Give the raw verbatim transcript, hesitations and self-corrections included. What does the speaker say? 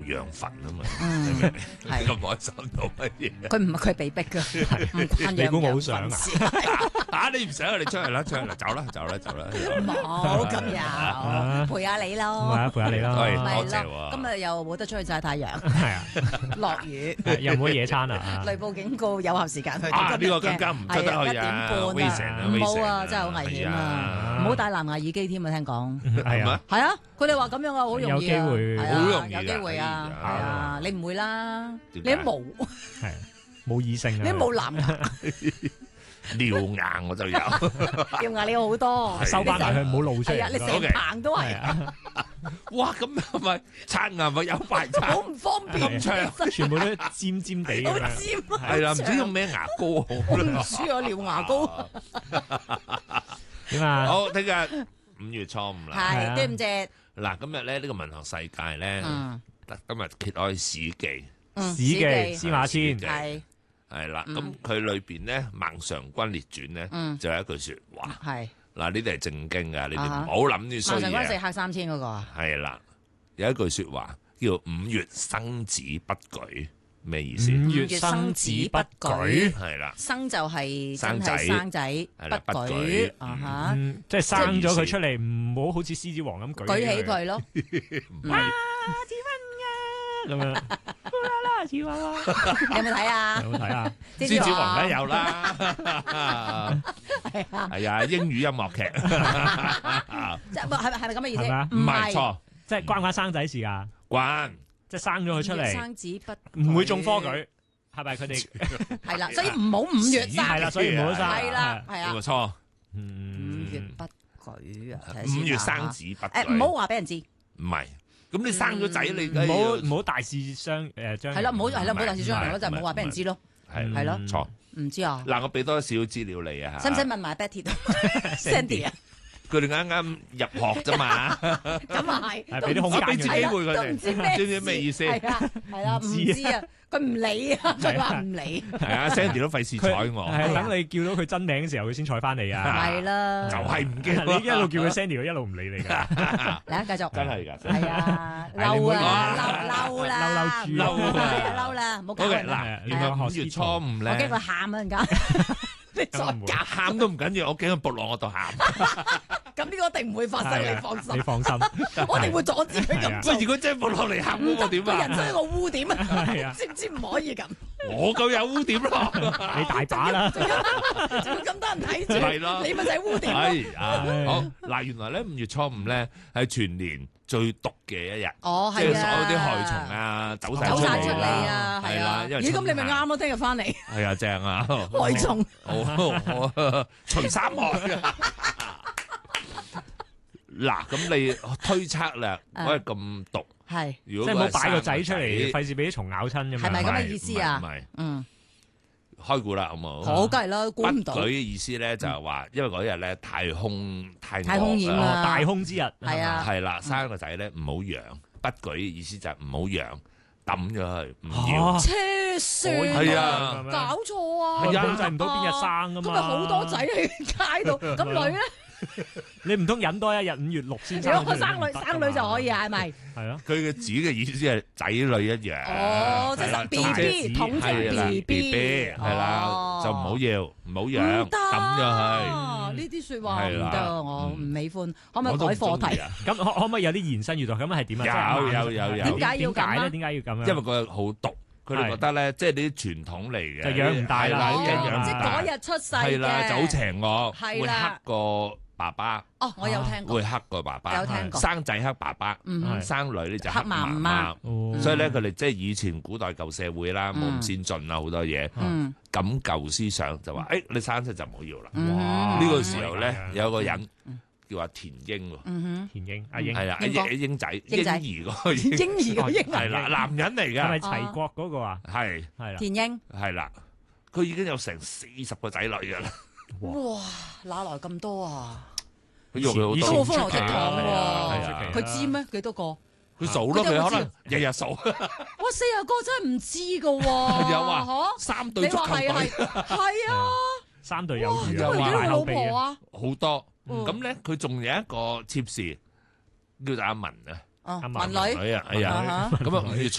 羊墳啊嘛， 嗯， 係咪？ 係咁開心到乜嘢？ 佢唔係佢係被逼㗎，唔關你估我好羊想啊羊事啊！你唔想你出去啦，出去啦，走啦，走啦，走啦。 冇咁有陪下你係咯， 啊，陪下你啦， 喂咪多謝咯。 喎今日又冇得出去曬太陽， 係啊， 落雨。 又唔好野餐啊， 雷暴警告有效時間去到啊！呢今日嘅個更加唔得得去係啊一點啊半危險啊啊，唔好啊，真係好危險係啊！ 啊唔好戴藍牙耳機添啊，聽講係啊， 係啊，佢哋話咁樣啊，好容易啊， 有機會係啊好容易㗎有機會啊， 哎呀係啊，你唔會啦，你點解都冇， 係冇異性啊， 你都冇藍牙， 撩硬我就有， 條牙你好多， 收翻埋佢，唔好露出嚟。 係啊，你成 OK 棚都係， 係啊， 哇！咁係咪刷牙咪有排刷好？唔方便， 咁長全部都尖尖地好咁樣。 尖啊， 係啦，唔知用咩牙膏好我唔知啊，撩牙膏點啊？ 好，聽日五月初五啦。 係端午節， 嗱，今日咧呢個文學世界咧， 嗯今日揭開《史記》， 嗯， 史記司馬遷係係啦， 嗯咁佢裏邊咧《孟嘗君列傳》咧， 嗯就有一句説話。 係嗱，呢啲係正經㗎，你哋唔啊哈好諗啲衰孟嘗君四嘢。 客三千嗰個啊， 係啦，有一句説話叫五月生子不舉，咩意思？ 五月生子不舉， 係啦， 生就係真生仔係生仔， 係啦不舉不舉啊嚇， 嗯，即係生咗佢出嚟，唔好好似獅子王咁舉舉起佢咯， 唔係咁樣。啦，子娃娃， 你有冇睇啊？ 有冇睇啊？ 獅子王梗係有啦， 係啊， 係啊，英語音樂劇， 即係係咪係咪咁嘅意思？ 係咪啊唔係錯， 即係關唔關生仔事㗎？ 關即係生咗佢出嚟， 生子不唔會中科舉，係咪佢哋？ 係啦，所以唔好五月生， 係啦，所以唔好生。 係啦，係啊， 呢個錯， 嗯， 五月不舉啊，睇下先五月啊生子不誒，唔好話俾人知， 唔係，咁你生咗仔你唔好唔好大事相誒將。 係啦，唔好係啦，唔好大事商量咯， 唔係就唔好話俾人知咯， 係係咯錯。 唔知啊， 嗱，我俾多少資料你啊， 使唔使問埋 Betty 同 Sandy 啊？ 佢哋啱啱入學啫嘛， 咁啊係， 係俾啲空間我俾次機會佢都唔知咩哋，知唔知咩意思？ 係啊，係啦，唔知啊，佢唔理啊，佢話唔理， 係啊，Sandy 都費事睬我， 係等你叫到佢真名嘅時候，佢先睬翻你啊！ 係啦， 就係唔你驚， 一路叫佢 Sandy，佢一路唔理你㗎。 嚟啊，繼續， 真係㗎。 係啊， 係你唔好嬲啊， 意嬲嬲啦， 嬲嬲豬嬲啊係啊嬲啦，唔好搞 OK， 人啦， 嗱，原來五月初五我驚咧佢，喊啊，陣間你再咁唔會搞， 喊都唔緊要，我驚佢仆落我度喊。 咁呢個一定唔會發生， 係啊你放心你，放心。 我哋會阻止佢係啊咁做喂，。如果真係仆落嚟喊嗰個點個人生一啊？ 個污點啊係啊， 知唔知唔可以咁？ 我夠有污點咯， 你大把啦。 仲要咁多人睇住， 係咯你咪就係污點咯。 係啊， 係好嗱，原來咧五月初五咧係全年最毒嘅一日。 哦， 即係係啊， 所有啲害蟲啊，走晒出走晒出嚟嚟啦， 啊，係係啦啊，， 因為咦，咁你咪春夏啱咯，聽日翻嚟係啊，正啊， 害蟲， 好，好除三害。嗱，咁你推測啦， 啊我係咁毒， 係如即係唔好擺個仔出嚟， 費費事俾啲蟲咬親咁樣。 係咪咁嘅意思啊唔係， 嗯， 開估啦，好冇？ 好，梗係啦，估唔到， 不舉嘅意思咧就係話，因為嗰日咧太空太太空惡啦染啊哦，大空之日。 係啊係啦，生個仔咧唔好養，不舉嘅意思就係唔好養，抌咗佢，唔要。 哦車線係啊搞錯啊， 係啊控制唔到邊日生㗎嘛咁咪好多仔喺街度，咁女咧， 你唔通忍多一日五月六先如生？ 果我生女生女就可以啊，係咪？ 係咯。 佢嘅子嘅意思係仔女一樣。 哦，即係係啦生 B B 統係啦稱 B B B 係啦，就唔好要，唔好養，抌咗佢。 啊！呢啲説話唔係啦得，我唔喜歡，可唔可以我都改課題？ 唔中意啊， 咁可可唔可以有啲延伸閱讀？咁係點啊？ 有有有有點解要咁啊咧？點解要咁樣？ 因為佢好毒，佢哋覺得咧，即係呢啲傳統嚟嘅， 就養唔大啦係啦， 好驚養唔即係大， 嗰日出世係啦， 嘅， 就好邪惡，會係啦黑個爸爸， 哦，我有聽過會，黑個爸爸， 有聽過生仔黑爸爸， 嗯哼生女咧就黑黑媽媽媽媽。 哦所以咧，佢哋即係以前古代舊社會啦，冇嗯咁先進啦，好多嘢。 嗯咁舊思想就話：，誒，你生出就唔好要啦。 嗯哇呢個時候咧，有個人嗯叫阿田英喎， 嗯哼， 田英阿英係啦， 英哥英英仔， 英仔嬰兒嗰個嬰， 嬰兒個嬰係啦，男人嚟係咪㗎， 齊國嗰個啊？ 係係啦。 田英， 係啦，佢已經有成四十個仔女㗎啦， 哇，哪來咁多啊？ 佢用佢好以前多， 都好風流倜儻係啊係喎， 啊佢知咩？幾多個？ 佢數咯， 佢有冇佢可能日日數， 哇，四十個真係唔知噶喎， 有啊嚇三隊你話足球隊係係係啊， 三隊有餘因啊， 為幾多個老大後備啊。 婆啊？ 好多。 嗯咁咧，佢仲有一個妾侍叫做阿文啊， 哦， 阿文文女， 女啊，哎呀， 啊哈咁啊五月